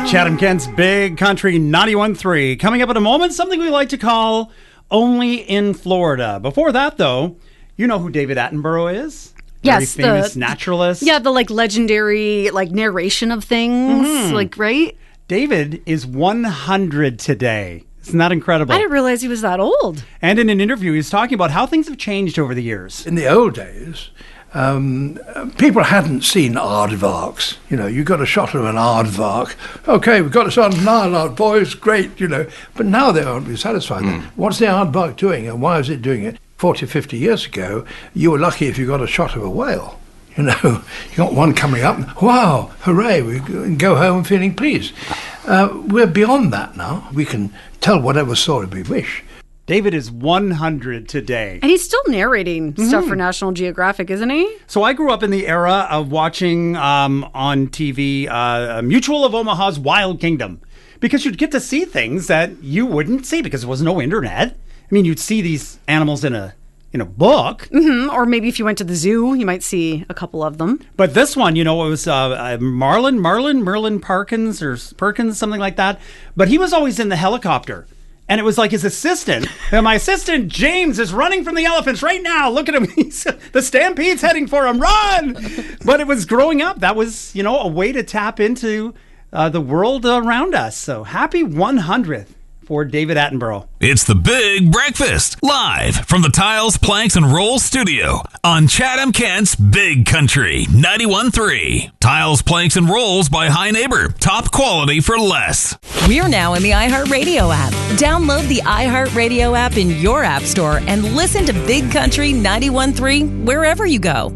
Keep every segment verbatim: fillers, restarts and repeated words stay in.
Chatham Kent's Big Country ninety-one point three. Coming up in a moment, something we like to call Only in Florida. Before that, though, you know who David Attenborough is? Yes, Very famous the naturalist. Yeah, the like legendary like narration of things, mm-hmm. like right. David is one hundred today. Isn't that incredible? I didn't realize he was that old. And in an interview, he was talking about how things have changed over the years. In the old days, um, people hadn't seen aardvarks. You know, you got a shot of an aardvark. Okay, we've got a shot of an aardvark, boys, great, you know. But now they aren't be satisfied. Mm. What's the aardvark doing and why is it doing it? forty, fifty years ago, you were lucky if you got a shot of a whale. You know, you got one coming up, wow, hooray, we can go home feeling pleased. Uh, we're beyond that now. We can tell whatever story we wish. David is one hundred today. And he's still narrating mm-hmm. stuff for National Geographic, isn't he? So I grew up in the era of watching um, on T V uh, Mutual of Omaha's Wild Kingdom, because you'd get to see things that you wouldn't see because there was no internet. I mean, you'd see these animals in a in a book. Mm-hmm. Or maybe if you went to the zoo, you might see a couple of them. But this one, you know, it was uh, uh, Marlin, Marlin, Merlin Parkins or Perkins, something like that. But he was always in the helicopter. And it was like his assistant. And my assistant, James, is running from the elephants right now. Look at him. He's, the stampede's heading for him. Run! But it was growing up. That was, you know, a way to tap into uh, the world around us. So happy one hundredth. For David Attenborough. It's The Big Breakfast, live from the Tiles, Planks, and Rolls studio on Chatham Kent's Big Country ninety-one point three. Tiles, Planks, and Rolls by High Neighbor. Top quality for less. We're now in the iHeartRadio app. Download the iHeartRadio app in your app store and listen to Big Country ninety-one point three wherever you go.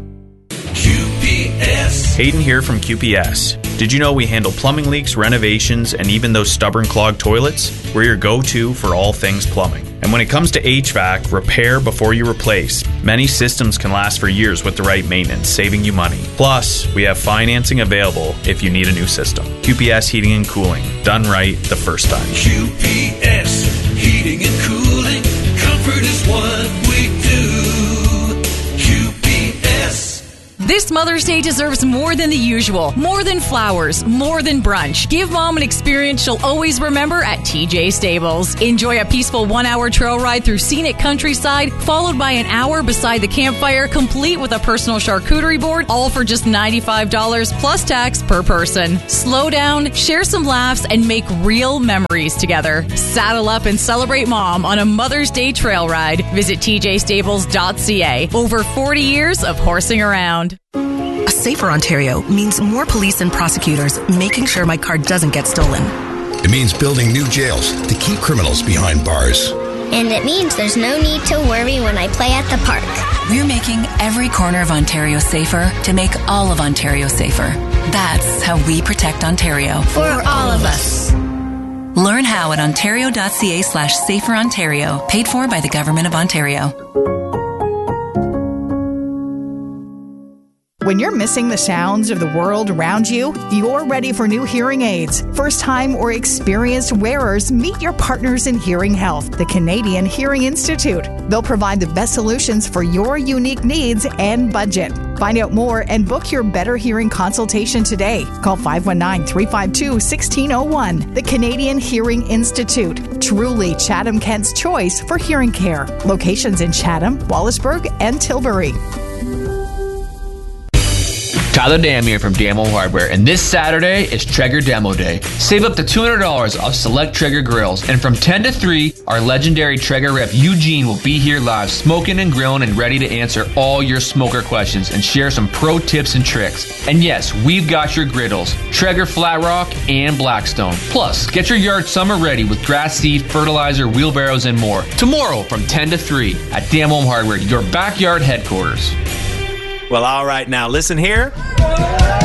Q P S. Hayden here from Q P S. Did you know we handle plumbing leaks, renovations, and even those stubborn clogged toilets? We're your go-to for all things plumbing. And when it comes to H V A C, repair before you replace. Many systems can last for years with the right maintenance, saving you money. Plus, we have financing available if you need a new system. Q P S Heating and Cooling. Done right the first time. Q P S Heating and Cooling. Comfort is what we do. Q P S. This Mother's Day deserves more than the usual. More than flowers. More than brunch. Give Mom an experience she'll always remember at T J Stables. Enjoy a peaceful one-hour trail ride through scenic countryside, followed by an hour beside the campfire, complete with a personal charcuterie board, all for just ninety-five dollars plus tax per person. Slow down, share some laughs, and make real memories together. Saddle up and celebrate Mom on a Mother's Day trail ride. Visit T J stables dot c a. Over forty years of horsing around. A safer Ontario means more police and prosecutors making sure my car doesn't get stolen. It means building new jails to keep criminals behind bars. And it means there's no need to worry when I play at the park. We're making every corner of Ontario safer to make all of Ontario safer. That's how we protect Ontario. For all of us. Learn how at ontario dot c a slash safer Ontario. Paid for by the Government of Ontario. When you're missing the sounds of the world around you, you're ready for new hearing aids. First-time or experienced wearers, meet your partners in hearing health, the Canadian Hearing Institute. They'll provide the best solutions for your unique needs and budget. Find out more and book your Better Hearing consultation today. Call five one nine, three five two, one six zero one. The Canadian Hearing Institute. Truly Chatham Kent's choice for hearing care. Locations in Chatham, Wallaceburg, and Tilbury. Tyler Dam here from Dam Home Hardware, and this Saturday is Traeger Demo Day. Save up to two hundred dollars off select Traeger grills, and from ten to three, our legendary Traeger rep Eugene will be here live, smoking and grilling and ready to answer all your smoker questions and share some pro tips and tricks. And yes, we've got your griddles, Traeger Flat Rock and Blackstone. Plus, get your yard summer ready with grass seed, fertilizer, wheelbarrows, and more. Tomorrow from ten to three at Dam Home Hardware, your backyard headquarters. Well, all right, now listen here.